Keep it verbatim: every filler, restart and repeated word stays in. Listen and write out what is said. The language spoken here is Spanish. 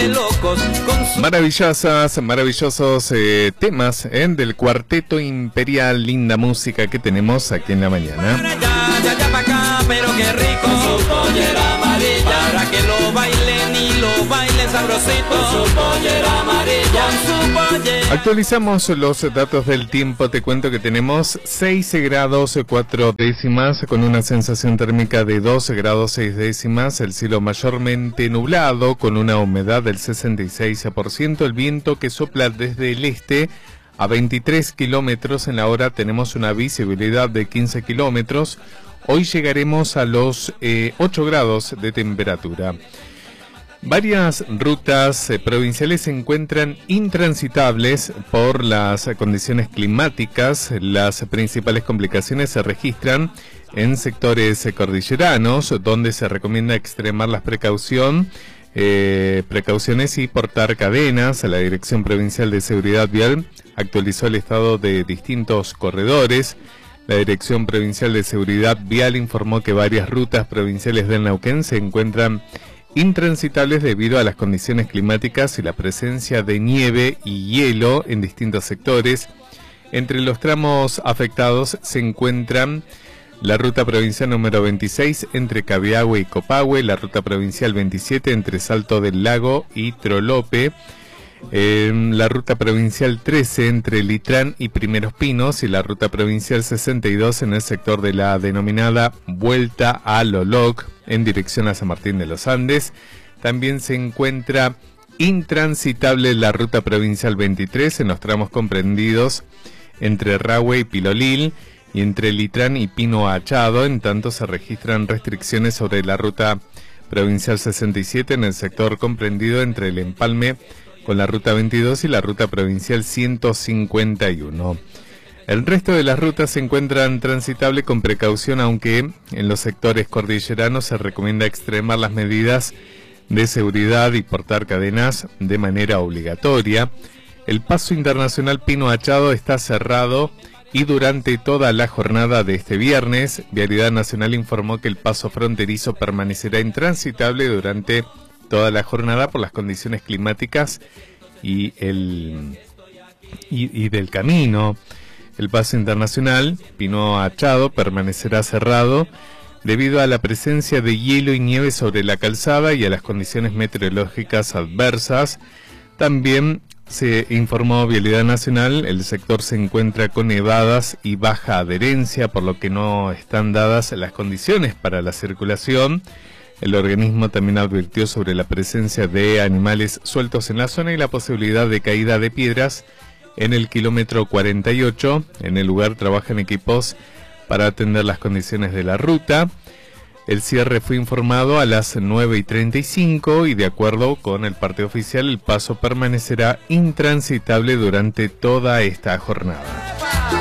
vuelve locos con su... Maravillosas, maravillosos eh, temas eh, del Cuarteto Imperial, linda música que tenemos aquí en la mañana. Para allá, de allá para acá, pero qué rico su pollera amarilla, para que lo bailen y lo bailen sabrosito, su pollera amarilla, su pollera. Actualizamos los datos del tiempo, te cuento que tenemos seis grados cuatro décimas con una sensación térmica de doce grados seis décimas, el cielo mayormente nublado con una humedad del sesenta y seis por ciento, el viento que sopla desde el este a veintitrés kilómetros en la hora, tenemos una visibilidad de quince kilómetros, hoy llegaremos a los eh, ocho grados de temperatura. Varias rutas eh, provinciales se encuentran intransitables por las condiciones climáticas. Las principales complicaciones se registran en sectores eh, cordilleranos, donde se recomienda extremar la precaución, eh, precauciones y portar cadenas. La Dirección Provincial de Seguridad Vial actualizó el estado de distintos corredores. La Dirección Provincial de Seguridad Vial informó que varias rutas provinciales del Neuquén se encuentran intransitables debido a las condiciones climáticas y la presencia de nieve y hielo en distintos sectores. Entre los tramos afectados se encuentran la ruta provincial número veintiséis entre Cabiahue y Copahue, la ruta provincial veintisiete entre Salto del Lago y Trolope, eh, la ruta provincial trece entre Litrán y Primeros Pinos y la ruta provincial sesenta y dos en el sector de la denominada Vuelta a Loloc en dirección a San Martín de los Andes. También se encuentra intransitable la ruta provincial veintitrés en los tramos comprendidos entre Rahue y Pilolil y entre Litrán y Pino Achado. En tanto se registran restricciones sobre la ruta provincial sesenta y siete en el sector comprendido entre el Empalme con la ruta veintidós y la ruta provincial ciento cincuenta y uno. El resto de las rutas se encuentran transitables con precaución, aunque en los sectores cordilleranos se recomienda extremar las medidas de seguridad y portar cadenas de manera obligatoria. El paso internacional Pino Achado está cerrado y durante toda la jornada de este viernes, Vialidad Nacional informó que el paso fronterizo permanecerá intransitable durante toda la jornada por las condiciones climáticas y, el, y, y del camino. El paso internacional Pino Achado permanecerá cerrado debido a la presencia de hielo y nieve sobre la calzada y a las condiciones meteorológicas adversas. También se informó Vialidad Nacional, el sector se encuentra con nevadas y baja adherencia, por lo que no están dadas las condiciones para la circulación. El organismo también advirtió sobre la presencia de animales sueltos en la zona y la posibilidad de caída de piedras en el kilómetro cuarenta y ocho. En el lugar trabajan equipos para atender las condiciones de la ruta. El cierre fue informado a las nueve y treinta y cinco y de acuerdo con el parte oficial el paso permanecerá intransitable durante toda esta jornada.